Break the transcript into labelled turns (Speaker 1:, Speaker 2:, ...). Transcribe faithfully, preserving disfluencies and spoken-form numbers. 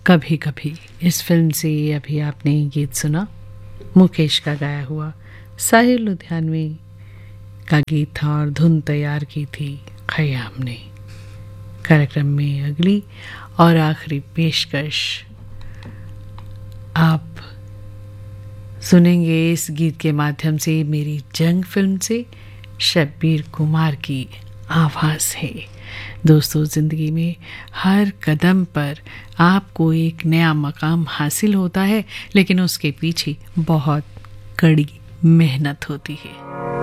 Speaker 1: कभी कभी इस फिल्म से अभी आपने गीत सुना, मुकेश का गाया हुआ। साहिर लुधियानवी का गीत था और धुन तैयार की थी खयाम ने। कार्यक्रम में अगली और आखिरी पेशकश आप सुनेंगे इस गीत के माध्यम से मेरी जंग फिल्म से शब्बीर कुमार की आवाज़ है। दोस्तों, ज़िंदगी में हर कदम पर आपको एक नया मकाम हासिल होता है, लेकिन उसके पीछे बहुत कड़ी मेहनत होती है।